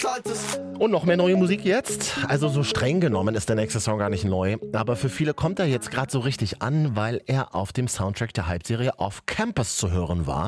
Und noch mehr neue Musik jetzt? Also so streng genommen ist der nächste Song gar nicht neu, aber für viele kommt er jetzt gerade so richtig an, weil er auf dem Soundtrack der Hype-Serie Off Campus zu hören war.